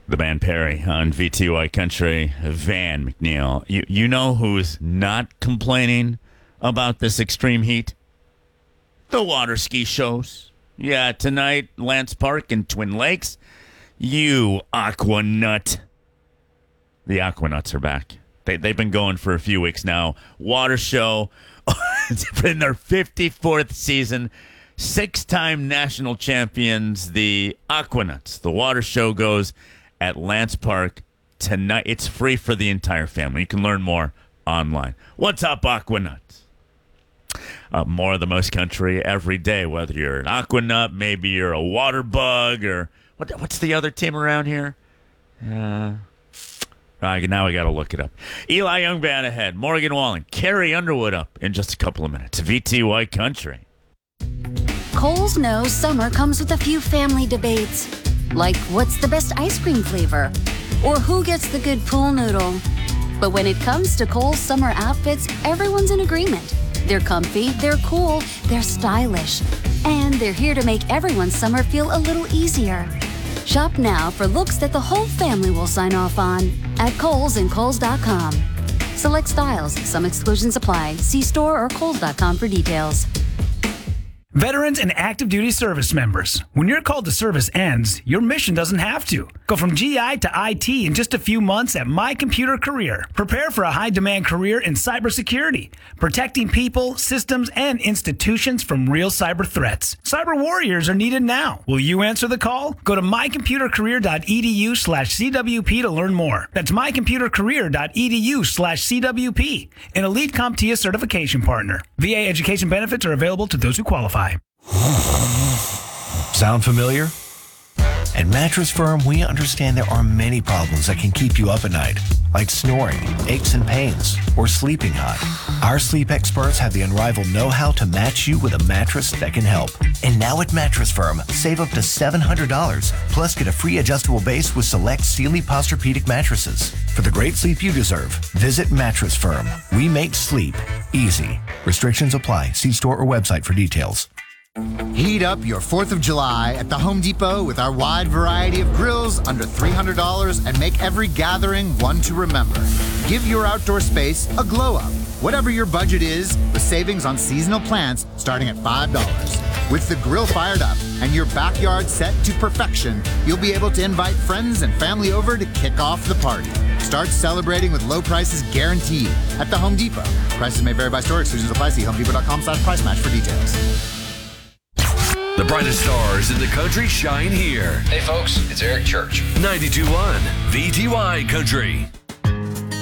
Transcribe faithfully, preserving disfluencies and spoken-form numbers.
The band Perry on V T Y Country. Van McNeil. You you know who's not complaining about this extreme heat? The water ski shows. Yeah, tonight, Lance Park and Twin Lakes. You aqua nut. The Aquanuts are back. They, they've been going for a few weeks now. Water show in their fifty-fourth season. Six-time national champions, the Aquanuts. The water show goes at Lance Park tonight. It's free for the entire family. You can learn more online. What's up, Aquanuts? Uh, more of the most country every day, whether you're an Aquanut, maybe you're a water bug, or what, what's the other team around here? Uh, uh, now we got to look it up. Eli Young Band ahead. Morgan Wallen, Carrie Underwood up in just a couple of minutes. V T Y Country. Kohl's knows summer comes with a few family debates, like what's the best ice cream flavor, or who gets the good pool noodle. But when it comes to Kohl's summer outfits, everyone's in agreement. They're comfy, they're cool, they're stylish, and they're here to make everyone's summer feel a little easier. Shop now for looks that the whole family will sign off on at Kohl's and Kohl's dot com. Select styles, some exclusions apply. See store or Kohl's dot com for details. Veterans and active duty service members, when your call to service ends, your mission doesn't have to. Go from G I to I T in just a few months at My Computer Career. Prepare for a high-demand career in cybersecurity, protecting people, systems, and institutions from real cyber threats. Cyber warriors are needed now. Will you answer the call? Go to my computer career dot e d u slash c w p to learn more. That's my computer career dot e d u slash c w p, an Elite CompTIA certification partner. V A education benefits are available to those who qualify. Sound familiar? At Mattress Firm, we understand there are many problems that can keep you up at night, like snoring, aches and pains, or sleeping hot. Our sleep experts have the unrivaled know-how to match you with a mattress that can help. And now at Mattress Firm, save up to seven hundred dollars, plus get a free adjustable base with select Sealy Posturepedic mattresses. For the great sleep you deserve, visit Mattress Firm. We make sleep easy. Restrictions apply. See store or website for details. Heat up your fourth of July at the Home Depot with our wide variety of grills under three hundred dollars and make every gathering one to remember. Give your outdoor space a glow up, whatever your budget is, with savings on seasonal plants starting at five dollars. With the grill fired up and your backyard set to perfection, you'll be able to invite friends and family over to kick off the party. Start celebrating with low prices guaranteed at the Home Depot. Prices may vary by store. Exclusions apply. See home depot dot com slash price match for details. The brightest stars in the country shine here. Hey folks, it's Eric Church. ninety-two point one V T Y Country.